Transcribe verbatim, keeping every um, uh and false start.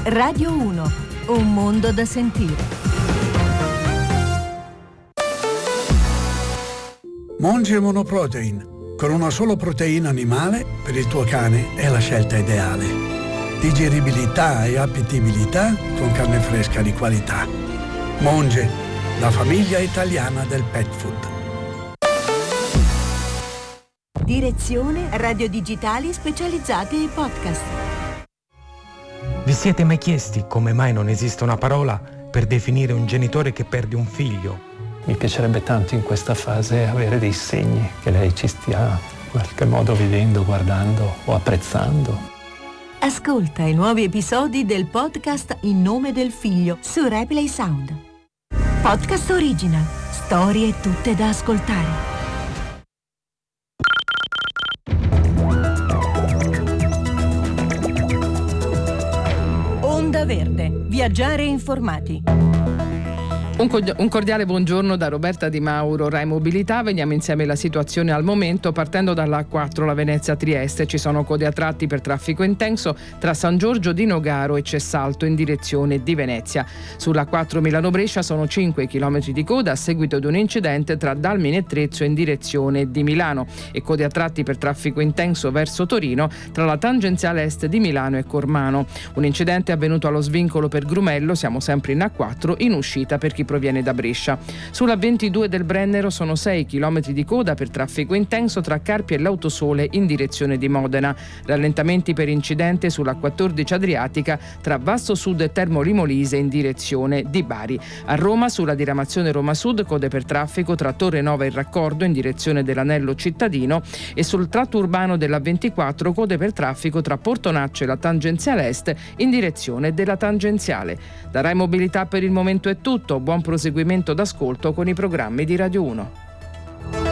Radio uno, un mondo da sentire. Monge Monoprotein. Con una sola proteina animale, per il tuo cane è la scelta ideale. Digeribilità e appetibilità con carne fresca di qualità. Monge, la famiglia italiana del pet food. Direzione radio digitali specializzate e podcast. Vi siete mai chiesti come mai non esiste una parola per definire un genitore che perde un figlio? Mi piacerebbe tanto in questa fase avere dei segni che lei ci stia in qualche modo vedendo, guardando o apprezzando. Ascolta i nuovi episodi del podcast In nome del figlio su Replay Sound. Podcast original. Storie tutte da ascoltare. Onda Verde. Viaggiare informati. Un cordiale buongiorno da Roberta Di Mauro, Rai Mobilità. Vediamo insieme la situazione al momento, partendo dalla A quattro, la Venezia-Trieste. Ci sono code a tratti per traffico intenso tra San Giorgio di Nogaro e Cessalto in direzione di Venezia. Sulla A quattro Milano-Brescia sono cinque chilometri di coda a seguito di un incidente tra Dalmine e Trezzo in direzione di Milano, e code a tratti per traffico intenso verso Torino tra la tangenziale est di Milano e Cormano. Un incidente è avvenuto allo svincolo per Grumello, siamo sempre in A quattro, in uscita per chi proviene da Brescia. Sulla ventidue del Brennero sono sei chilometri di coda per traffico intenso tra Carpi e l'Autosole in direzione di Modena. Rallentamenti per incidente sulla quattordici Adriatica tra Vasto Sud e Termoli Molise in direzione di Bari. A Roma, sulla diramazione Roma Sud, code per traffico tra Torre Nova e Raccordo in direzione dell'anello cittadino, e sul tratto urbano della ventiquattro code per traffico tra Portonaccio e la tangenziale est in direzione della tangenziale. Da Rai Mobilità per il momento è tutto. Buon proseguimento d'ascolto con i programmi di Radio uno.